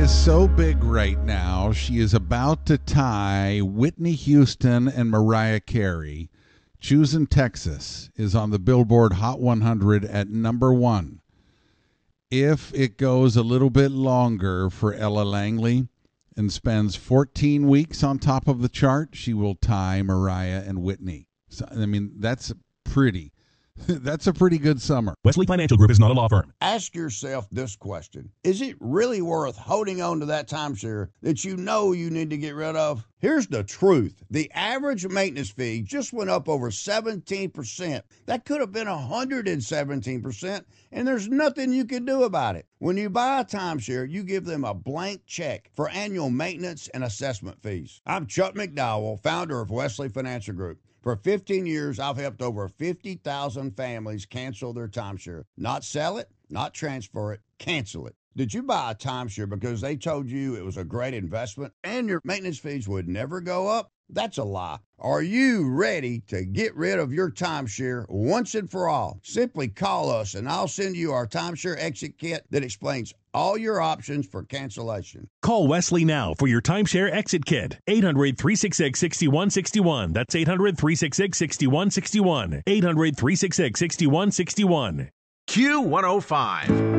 is so big right now. She is about to tie Whitney Houston and Mariah Carey. Choosing Texas is on the Billboard Hot 100 at number 1. If it goes a little bit longer for Ella Langley and spends 14 weeks on top of the chart, she will tie Mariah and Whitney. So, I mean, that's a pretty good summer. Wesley Financial Group is not a law firm. Ask yourself this question. Is it really worth holding on to that timeshare that you know you need to get rid of? Here's the truth. The average maintenance fee just went up over 17%. That could have been 117%, and there's nothing you can do about it. When you buy a timeshare, you give them a blank check for annual maintenance and assessment fees. I'm Chuck McDowell, founder of Wesley Financial Group. For 15 years, I've helped over 50,000 families cancel their timeshare. Not sell it, not transfer it, cancel it. Did you buy a timeshare because they told you it was a great investment and your maintenance fees would never go up? That's a lie. Are you ready to get rid of your timeshare once and for all? Simply call us and I'll send you our timeshare exit kit that explains all your options for cancellation. Call Wesley now for your timeshare exit kit. 800-366-6161. That's 800-366-6161. 800-366-6161. Q105.